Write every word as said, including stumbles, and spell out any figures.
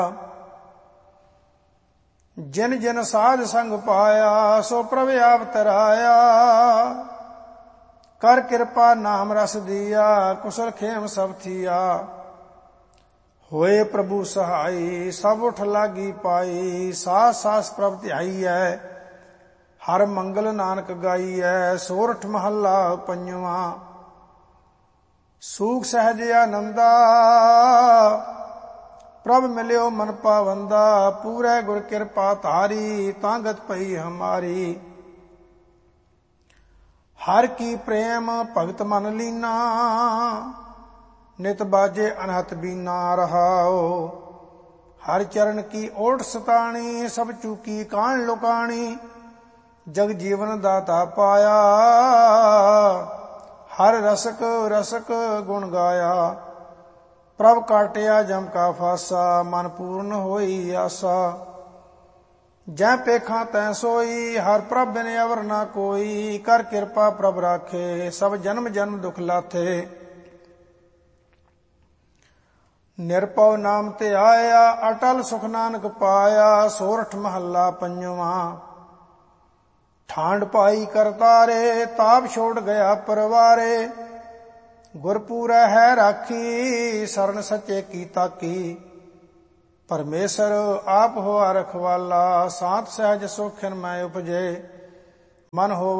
जिन जिन साध संग पाया सो प्रभ आप तराया। कर कृपा नाम रस दिया कुशल खेम सब थिया। होए प्रभु सहाई सब उठ लागी पाई। सास सास प्रभ ध्याई है हर मंगल नानक गाई है। सोरठ महला पंजवा। सूख सहज आनंदा प्रभ मिलियो मन पावंदा। पूरे गुर कृपा धारी तांगत पई हमारी। हर की प्रेम भगत मन लीना नित बाजे अनहत बीना रहाओ। हर चरण की ओट सताणी सब चूकी कान लुकाणी। जग जीवन दाता पाया हर रसक रसक गुण गाया। प्रभ काटिया जम का फासा मन पूर्ण होई आसा। जै पेखा तै सोई हर प्रभ बिन अवर ना कोई। कर कृपा प्रभ राखे सब जन्म जन्म दुख लाथे। निरपव नाम ते आया अटल सुख नानक पाया। सोरठ महला पंजवा। ਠਾਂਡ ਪਾਈ ਕਰਤਾਰੇ ਤਾਪ ਛੋੜ ਗਿਆ ਪਰਵਾਰੇ। ਗੁਰਪੂਰੈ ਹੈ ਰਾਖੀ ਸਰਨ ਸੱਚੇ ਕੀ ਤਾਕੀ। ਪਰਮੇਸ਼ਰ ਆਪ ਹੋਆ ਰਖਵਾਲਾ ਸਾਤ ਸਹਿਜ ਸੁਖਨ ਮੈਂ ਉਪਜੇ। ਮਨ ਹੋ